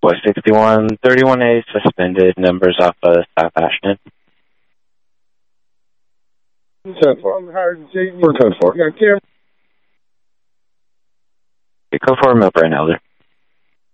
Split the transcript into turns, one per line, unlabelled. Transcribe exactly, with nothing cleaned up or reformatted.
Boy sixty-one, thirty-one A suspended, numbers off of South Ashton.
ten four. We're ten four. Yeah, Cam.
Go for a Milburn Elder.